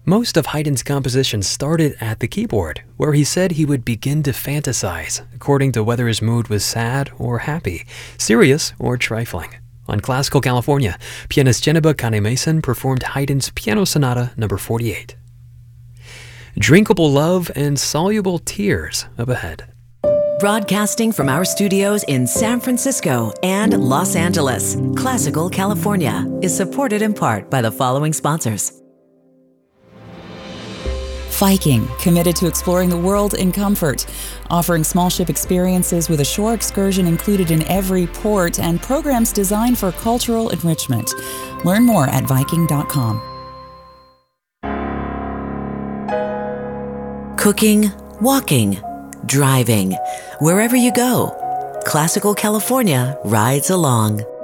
Most of Haydn's compositions started at the keyboard, where he said he would begin to fantasize, according to whether his mood was sad or happy, serious or trifling. On Classical California, pianist Jennifer Kane-Mason performed Haydn's Piano Sonata No. 48. Drinkable Love and Soluble Tears up ahead. Broadcasting from our studios in San Francisco and Los Angeles, Classical California is supported in part by the following sponsors. Viking, committed to exploring the world in comfort, offering small ship experiences with a shore excursion included in every port and programs designed for cultural enrichment. Learn more at Viking.com. Cooking, walking, driving, wherever you go, Classical California rides along.